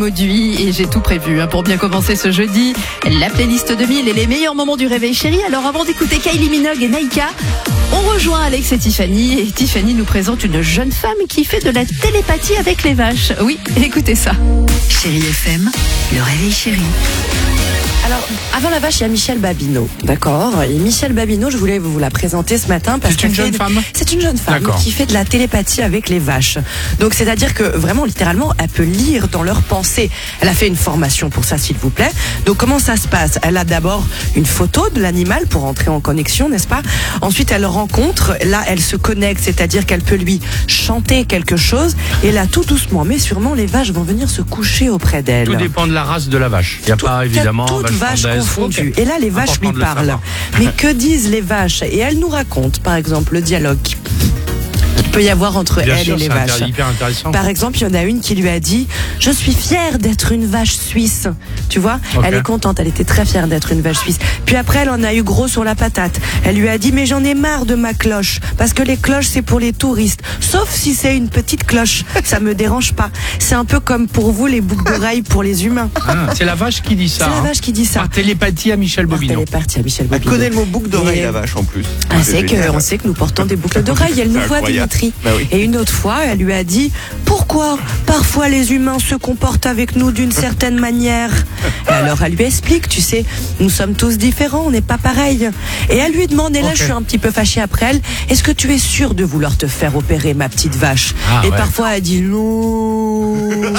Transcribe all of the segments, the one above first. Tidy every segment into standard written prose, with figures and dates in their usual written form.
Mauduit et j'ai tout prévu pour bien commencer ce jeudi. La playlist 2000 et les meilleurs moments du réveil chéri. Alors avant d'écouter Kylie Minogue et Naïka, on rejoint Alex et Tiffany nous présente une jeune femme qui fait de la télépathie avec les vaches. Oui, écoutez ça. Chéri FM, le réveil chéri. Alors, avant la vache, il y a Michel Babineau, d'accord. Et Michel Babineau, je voulais vous la présenter ce matin parce C'est une jeune femme. C'est une jeune femme qui fait de la télépathie avec les vaches. Donc, c'est-à-dire que vraiment, littéralement, elle peut lire dans leurs pensées. Elle a fait une formation pour ça, s'il vous plaît. Donc, comment ça se passe? Elle a d'abord une photo de l'animal pour entrer en connexion, n'est-ce pas? Ensuite, elle le rencontre. Là, elle se connecte, c'est-à-dire qu'elle peut lui chanter quelque chose. Et là, tout doucement, mais sûrement, les vaches vont venir se coucher auprès d'elle. Tout dépend de la race de la vache. Il n'y a pas évidemment vache confondue. Okay. Et là, les vaches lui parlent. Mais que disent les vaches? Et elle nous raconte, par exemple, le dialogue qu'il peut y avoir entre elle et les vaches. Hyper intéressant. Par exemple, il y en a une qui lui a dit « Je suis fière d'être une vache suisse ». Tu vois, elle est contente, elle était très fière d'être une vache suisse. Puis après, elle en a eu gros sur la patate. Elle lui a dit « Mais j'en ai marre de ma cloche, parce que les cloches, c'est pour les touristes. Sauf si c'est une petite cloche, ça me dérange pas. C'est un peu comme pour vous, les boucles d'oreilles pour les humains. » C'est la vache qui dit ça. C'est la vache qui dit ça. Par télépathie à Michel Babineau. Télépathie à Michel Babineau. Elle connaît le mot boucle d'oreille, la vache, en plus. On sait que nous portons des boucles d'oreilles. Elle nous voit, Dimitri. Bah oui. Et une autre fois, elle lui a dit « Pourquoi parfois les humains se comportent avec nous d'une certaine manière ?» Et alors elle lui explique, tu sais, nous sommes tous différents, on n'est pas pareils. Et elle lui demande, et là je suis un petit peu fâchée après elle, « Est-ce que tu es sûre de vouloir te faire opérer, ma petite vache ?» Et parfois elle dit « Non !»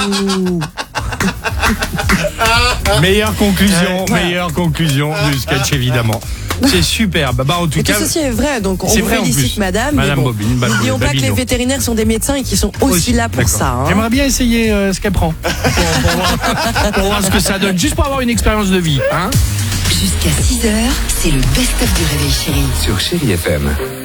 Meilleure conclusion du sketch, évidemment. C'est superbe. Bah, en tout cas, tout ceci est vrai, donc on c'est vous vrai félicite madame. Madame N'oublions pas que les vétérinaires sont des médecins et qui sont aussi là pour ça. Hein. J'aimerais bien essayer ce qu'elle prend pour voir ce que ça donne, juste pour avoir une expérience de vie. Hein. Jusqu'à 6h, c'est le best-of du réveil chéri. Sur Chéri FM.